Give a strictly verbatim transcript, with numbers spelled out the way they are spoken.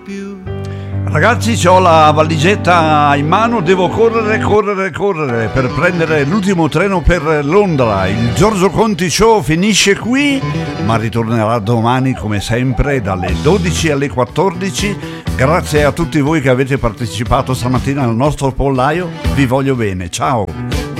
più. Ragazzi, ho la valigetta in mano, devo correre, correre, correre per prendere l'ultimo treno per Londra. Il Giorgio Conti Show finisce qui, ma ritornerà domani come sempre dalle dodici alle quattordici. Grazie a tutti voi che avete partecipato stamattina al nostro pollaio, vi voglio bene, ciao!